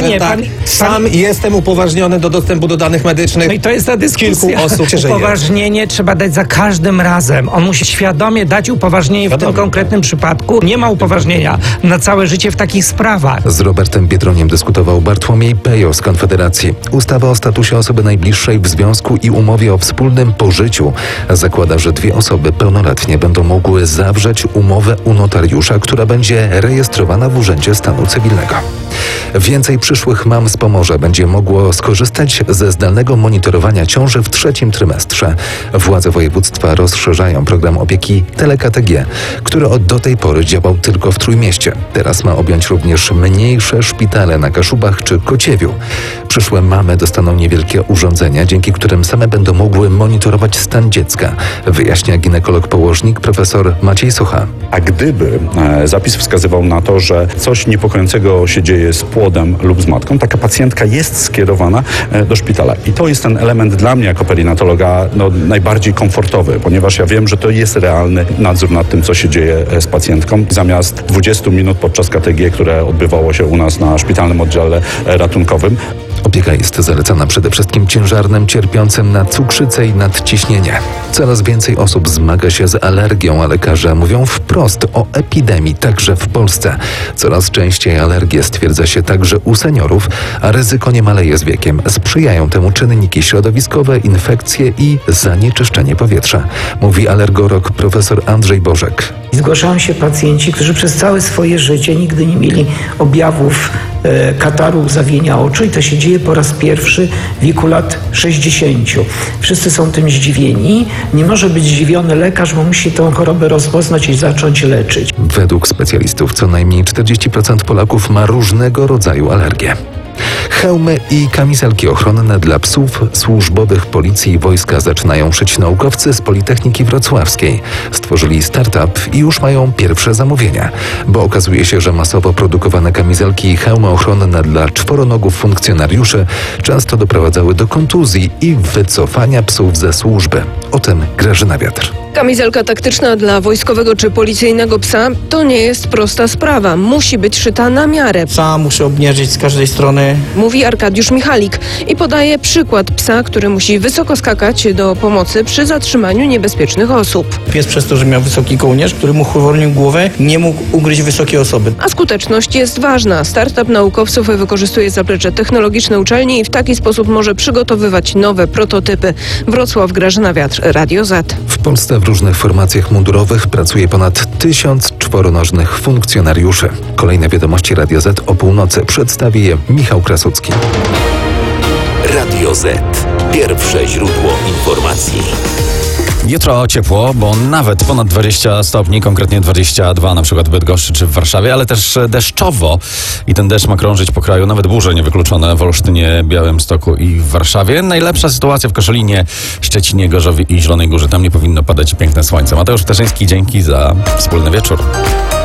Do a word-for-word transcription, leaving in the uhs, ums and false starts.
nie, tak. pan- Sam pan- jestem upoważniony do dostępu do danych medycznych. No i to jest ta dyskusja. Kilku osób się żyje. Upoważnienie trzeba dać za każdym razem. On musi świadomie dać upoważnienie w Świadomie, tym konkretnym przypadku. Nie ma upoważnienia na całe życie w takich sprawach. Z Robertem Biedroniem dyskutował Bartłomiej Pejo z Konfederacji. Ustawa o statusie osoby najbliższej w związku i umowie o wspólnym pożyciu zakłada, że dwie osoby pełnoletnie będą mogły zawrzeć umowę u notariusza, która będzie rejestrowana w Urzędzie Stanu Cywilnego. Więcej przyszłych mam z Pomorza będzie mogło skorzystać ze zdalnego monitorowania ciąży w trzecim trymestrze. Władze województwa rozszerzają program opieki Tele-K T G, który od do tej pory działał tylko w Trójmieście. Teraz ma objąć również mniejsze szpitale na Kaszubach czy Kociewiu. Przyszłe mamy dostaną niewielkie urządzenia, dzięki którym same będą mogły monitorować stan dziecka, wyjaśnia ginekolog-położnik profesor Maciej Socha. A gdyby e, zapis wskazywał na to, że coś niepokojącego się dzieje z płodem lub z matką, taka pacjentka jest skierowana e, do szpitala. I to jest ten element dla mnie jako perinatologa no, najbardziej komfortowy, ponieważ ja wiem, że to jest realny nadzór nad tym, co się dzieje e, z pacjentką. Zamiast dwudziestu minut podczas K T G, które odbywało się u nas na szpitalnym oddziale e, ratunkowym. Opieka jest zalecana przede wszystkim ciężarnym cierpiącym na cukrzycę i nadciśnienie. Coraz więcej osób zmaga się z alergią, a lekarze mówią wprost o epidemii także w Polsce. Coraz częściej alergie stwierdza się także u seniorów, a ryzyko nie maleje z wiekiem. Sprzyjają temu czynniki środowiskowe, infekcje i zanieczyszczenie powietrza, mówi alergolog profesor Andrzej Bożek. Zgłaszają się pacjenci, którzy przez całe swoje życie nigdy nie mieli objawów e, kataru, łzawienia oczu i to się dzieje po raz pierwszy w wieku lat sześćdziesięciu. Wszyscy są tym zdziwieni. Nie może być zdziwiony lekarz, bo musi tę chorobę rozpoznać i zacząć leczyć. Według specjalistów co najmniej czterdzieści procent Polaków ma różnego rodzaju alergie. Hełmy i kamizelki ochronne dla psów służbowych policji i wojska zaczynają szyć naukowcy z Politechniki Wrocławskiej. Stworzyli startup i już mają pierwsze zamówienia, bo okazuje się, że masowo produkowane kamizelki i hełmy ochronne dla czworonogów funkcjonariuszy często doprowadzały do kontuzji i wycofania psów ze służby. O tym Grażyna Wiatr. Kamizelka taktyczna dla wojskowego czy policyjnego psa to nie jest prosta sprawa. Musi być szyta na miarę, Psa muszę obmierzyć z każdej strony. mówi Arkadiusz Michalik i podaje przykład psa, który musi wysoko skakać do pomocy przy zatrzymaniu niebezpiecznych osób. Pies przez to, że miał wysoki kołnierz, który mu uwolnił głowę, nie mógł ugryźć wysokiej osoby. A skuteczność jest ważna. Startup naukowców wykorzystuje zaplecze technologiczne uczelni i w taki sposób może przygotowywać nowe prototypy. Wrocław, Grażyna Wiatr, Radio Z. W Polsce w różnych formacjach mundurowych pracuje ponad tysiąc czworonożnych funkcjonariuszy. Kolejne wiadomości Radio Z o północy przedstawi je Michał Krasucki. Radio Z. Pierwsze źródło informacji. Jutro ciepło, bo nawet ponad dwadzieścia stopni, konkretnie dwadzieścia dwa na przykład w Bydgoszczy czy w Warszawie, ale też deszczowo i ten deszcz ma krążyć po kraju, nawet burze niewykluczone w Olsztynie, Białymstoku i w Warszawie. Najlepsza sytuacja w Koszalinie, Szczecinie, Gorzowie i Zielonej Górze. Tam nie powinno padać piękne słońce. Mateusz Ptaszyński, dzięki za wspólny wieczór.